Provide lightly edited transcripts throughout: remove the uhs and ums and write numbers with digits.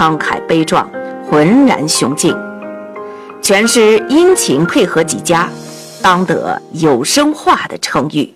慷慨悲壮，浑然雄劲。全诗殷勤配合几家，当得有声化的称誉。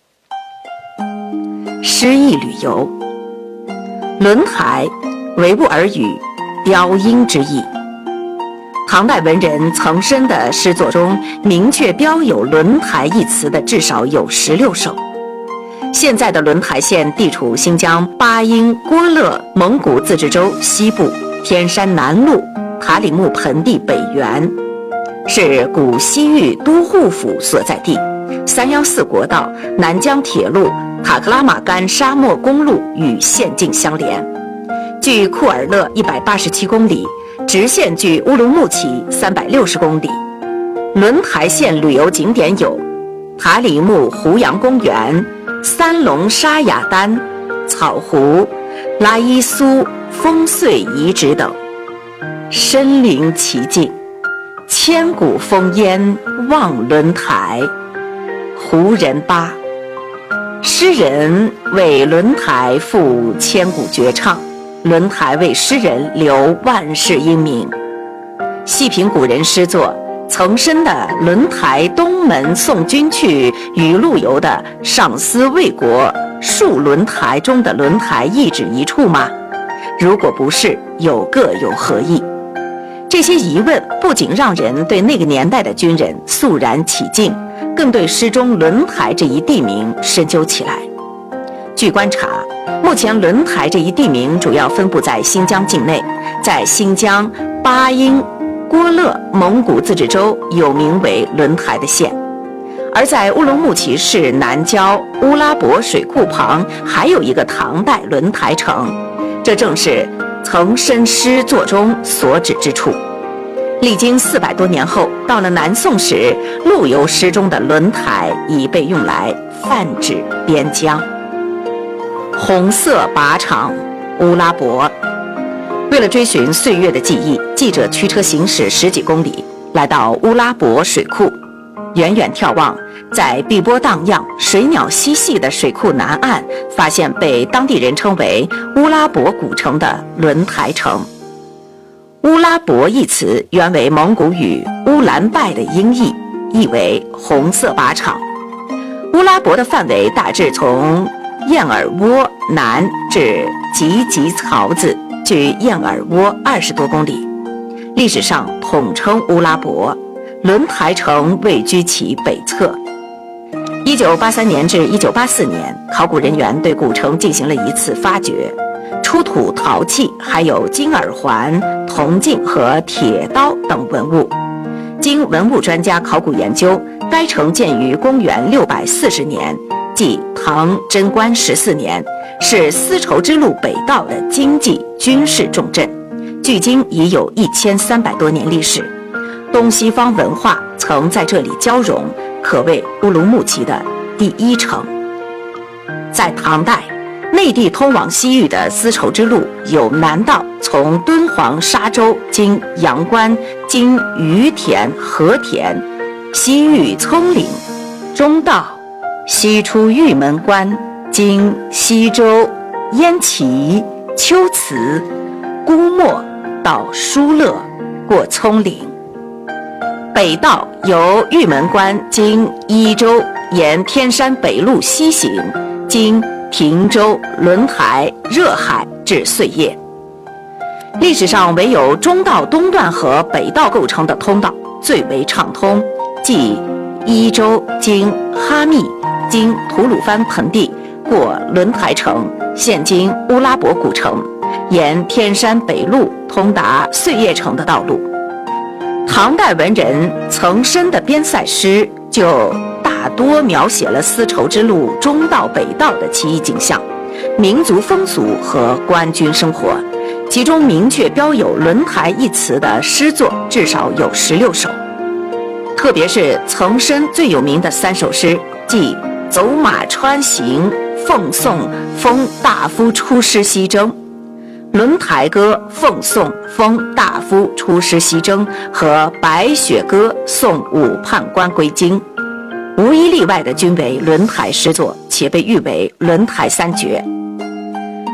诗意旅游，轮台，维吾尔语标音之意。唐代文人岑参的诗作中明确标有轮台一词的至少有16首。现在的轮台县地处新疆巴音郭勒蒙古自治州西部天山南麓塔里木盆地北缘，是古西域都护府所在地，314国道、南疆铁路、塔克拉玛干沙漠公路与县境相连，距库尔勒187公里，直线距乌鲁木齐360公里。轮台县旅游景点有塔里木胡杨公园、三龙沙雅丹、草湖、拉伊苏风碎遗址等，身临其境，千古烽烟望轮台，胡人巴。诗人为轮台赋千古绝唱，轮台为诗人留万世英名。细品古人诗作，岑参的《轮台东门送君去》与陆游的《上思魏国戍轮台》中的轮台一指一处吗？如果不是，又各有何意？这些疑问不仅让人对那个年代的军人肃然起敬，更对诗中轮台这一地名深究起来。据观察，目前轮台这一地名主要分布在新疆境内，在新疆巴音郭勒蒙古自治州有名为轮台的县，而在乌鲁木齐市南郊乌拉博水库旁还有一个唐代轮台城，这正是岑参诗作中所指之处。历经400多年后，到了南宋时，陆游诗中的轮台已被用来泛指边疆。红色靶场，乌拉博。为了追寻岁月的记忆，记者驱车行驶10几公里，来到乌拉博水库。远远眺望，在碧波荡漾、水鸟嬉戏的水库南岸，发现被当地人称为乌拉博古城的轮台城。乌拉博一词原为蒙古语乌兰拜的音译，意为红色靶场。乌拉博的范围大致从燕尔窝南至吉吉曹子，距燕尔窝20多公里。历史上统称乌拉博，轮台城位居其北侧。1983年至1984年，考古人员对古城进行了一次发掘，出土陶器，还有金耳环、铜镜和铁刀等文物。经文物专家考古研究，该城建于公元640年，即唐贞观14年，是丝绸之路北道的经济军事重镇，距今已有1300多年历史。东西方文化曾在这里交融，可谓乌鲁木齐的第一城。在唐代，内地通往西域的丝绸之路有南道从敦煌沙州经阳关，经于田、和田，西域葱岭；中道西出玉门关，经西周、燕齐、龟兹、姑墨到疏勒，过葱岭。北道由玉门关经伊州，沿天山北路西行，经亭州、轮台、热海至碎叶。历史上唯有中道东段和北道构成的通道最为畅通，即伊州经哈密，经吐鲁番盆地，过轮台城，现今乌拉博古城，沿天山北路通达碎叶城的道路。唐代文人岑参的边塞诗就大多描写了丝绸之路中道北道的奇异景象、民族风俗和官军生活，其中明确标有轮台一词的诗作至少有16首。特别是岑参最有名的3首诗，即走马川行、奉送封大夫出师西征、轮台歌奉送封大夫出师西征和白雪歌送武判官归京，无一例外的均为轮台诗作，且被誉为轮台3绝。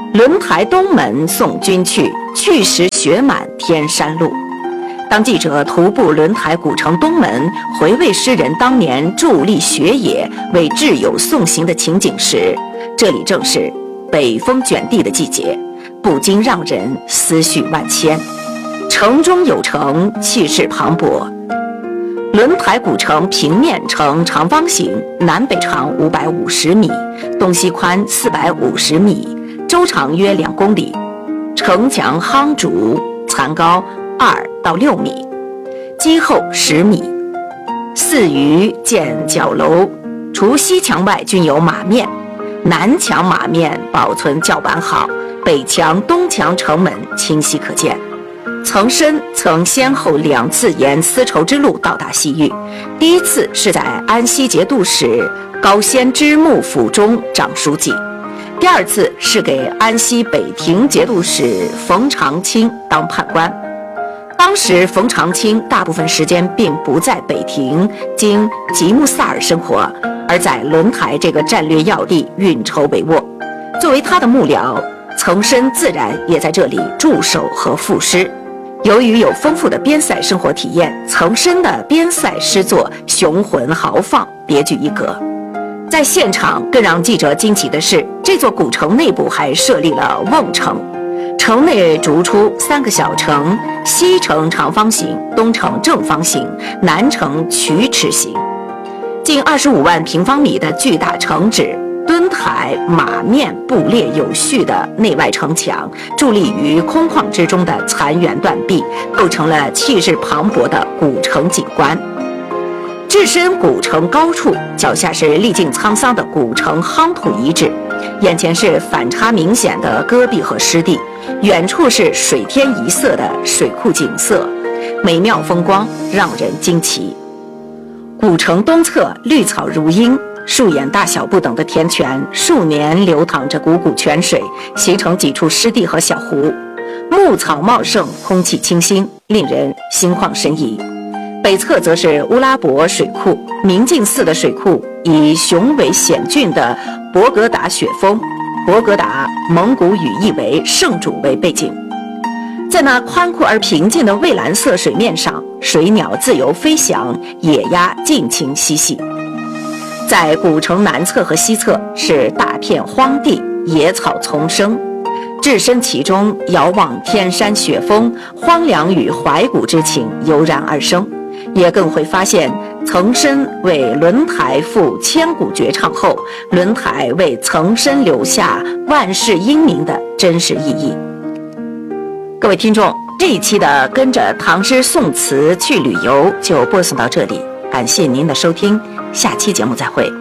轮台东门送君去，去时雪满天山路。当记者徒步轮台古城东门，回味诗人当年伫立雪野为挚友送行的情景时，这里正是北风卷地的季节，不禁让人思绪万千。城中有城，气势磅礴。轮台古城平面呈长方形，南北长550米，东西宽450米，周长约2公里。城墙夯筑，残高2到6米，基厚10米。四隅建角楼，除西墙外均有马面，南墙马面保存较完好，北墙、东墙城门清晰可见。岑参曾先后2次沿丝绸之路到达西域，第一次是在安西节度使高仙芝幕府中掌书记，第二次是给安西北庭节度使冯长清当判官。当时冯长清大部分时间并不在北庭经吉木萨尔生活，而在轮台这个战略要地运筹帷幄。作为他的幕僚，岑参自然也在这里驻守和赋诗。由于有丰富的边塞生活体验，岑参的边塞诗作雄浑豪放，别具一格。在现场更让记者惊奇的是，这座古城内部还设立了瓮城，城内逐出3个小城，西城长方形，东城正方形，南城曲尺形，近25万平方米的巨大城址，墩台马面布列有序的内外城墙，伫立于空旷之中的残垣断壁，构成了气势磅礴的古城景观。置身古城高处，脚下是历尽沧桑的古城夯土遗址，眼前是反差明显的戈壁和湿地，远处是水天一色的水库景色，美妙风光让人惊奇。古城东侧绿草如茵，树眼大小不等的田泉，数年流淌着汩汩泉水，形成几处湿地和小湖，牧草茂盛，空气清新，令人心旷神怡。北侧则是乌拉伯水库，明镜似的水库以雄伟险峻的博格达雪峰，博格达蒙古语意为圣主为背景。在那宽阔而平静的蔚蓝色水面上，水鸟自由飞翔，野鸭尽情嬉戏。在古城南侧和西侧是大片荒地，野草丛生，置身其中，遥望天山雪峰，荒凉与怀古之情油然而生，也更会发现岑参为轮台赋千古绝唱后，轮台为岑参留下万世英名的真实意义。各位听众，这一期的跟着唐诗宋词去旅游就播送到这里，感谢您的收听，下期节目再会。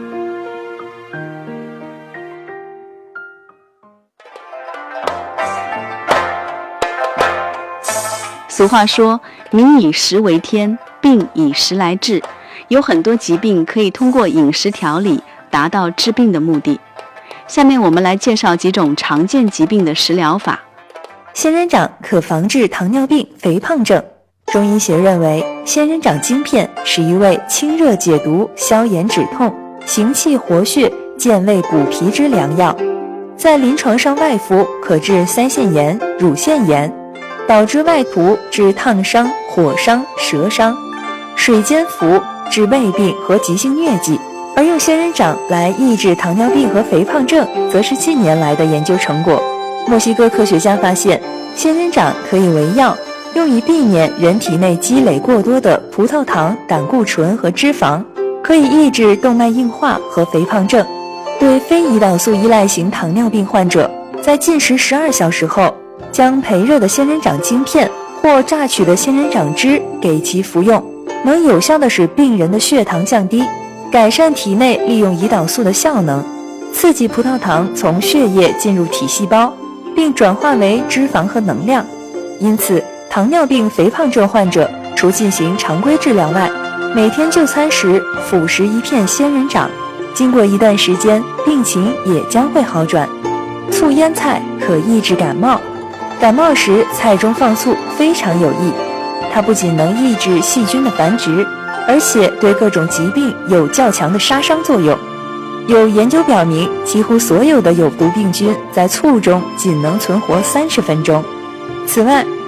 俗话说，民以食为天，病以食来治，有很多疾病可以通过饮食调理达到治病的目的。下面我们来介绍几种常见疾病的食疗法。 仙人掌可防治糖尿病、肥胖症。中医学认为，仙人掌晶片是一味清热解毒、消炎止痛、行气活血、健胃补脾之良药。在临床上外服可治腮腺炎、乳腺炎，导致外涂治烫伤、火伤、舌伤；水煎服治胃病和急性疟疾。而用仙人掌来抑制糖尿病和肥胖症，则是近年来的研究成果。墨西哥科学家发现，仙人掌可以为药，用以避免人体内积累过多的葡萄糖、胆固醇和脂肪，可以抑制动脉硬化和肥胖症。对非胰岛素依赖型糖尿病患者，在进食12小时后，将培热的仙人掌晶片或榨取的仙人掌汁给其服用，能有效地使病人的血糖降低，改善体内利用胰岛素的效能，刺激葡萄糖从血液进入体细胞，并转化为脂肪和能量。因此，糖尿病肥胖症患者除进行常规治疗外，每天就餐时辅食一片仙人掌，经过一段时间，病情也将会好转。醋腌菜可抑制感冒，感冒时菜中放醋非常有益，它不仅能抑制细菌的繁殖，而且对各种疾病有较强的杀伤作用。 有研究表明，几乎所有的有毒病菌在醋中仅能存活30分钟。此外，